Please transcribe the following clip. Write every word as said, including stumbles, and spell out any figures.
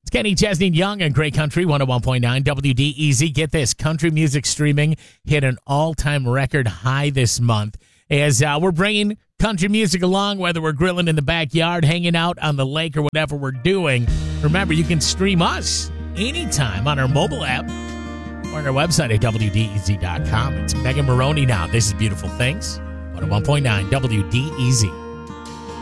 It's Kenny Chesney and Young and Great Country one oh one point nine W D E Z. Get this, country music streaming hit an all-time record high this month as uh, we're bringing country music along, whether we're grilling in the backyard, hanging out on the lake, or whatever we're doing. Remember, you can stream us anytime on our mobile app or on our website at W D E Z dot com. It's Megan Maroney now. This is Beautiful Things, one oh one point nine W D E Z.